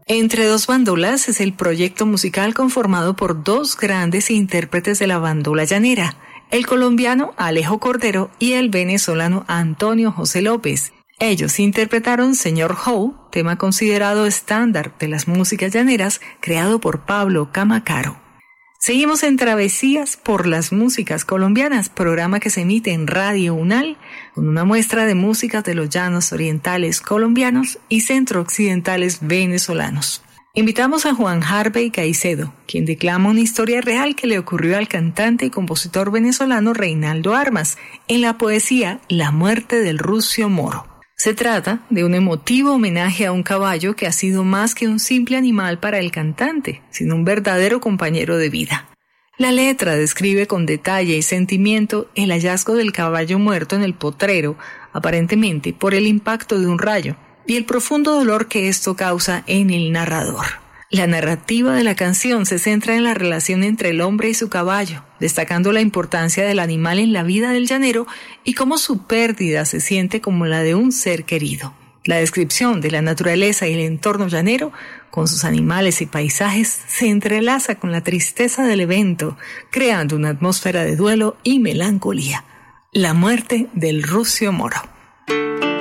Entre dos bandolas es el proyecto musical conformado por dos grandes intérpretes de la bandola llanera, el colombiano Alejo Cordero y el venezolano Antonio José López. Ellos interpretaron Señor Howe, tema considerado estándar de las músicas llaneras, creado por Pablo Camacaro. Seguimos en Travesías por las Músicas Colombianas, programa que se emite en Radio UNAL, con una muestra de músicas de los llanos orientales colombianos y centro-occidentales venezolanos. Invitamos a Juan Harvey Caicedo, quien declama una historia real que le ocurrió al cantante y compositor venezolano Reinaldo Armas, en la poesía La muerte del Rucio Moro. Se trata de un emotivo homenaje a un caballo que ha sido más que un simple animal para el cantante, sino un verdadero compañero de vida. La letra describe con detalle y sentimiento el hallazgo del caballo muerto en el potrero, aparentemente por el impacto de un rayo, y el profundo dolor que esto causa en el narrador. La narrativa de la canción se centra en la relación entre el hombre y su caballo, destacando la importancia del animal en la vida del llanero y cómo su pérdida se siente como la de un ser querido. La descripción de la naturaleza y el entorno llanero, con sus animales y paisajes, se entrelaza con la tristeza del evento, creando una atmósfera de duelo y melancolía. La muerte del Rucio Moro.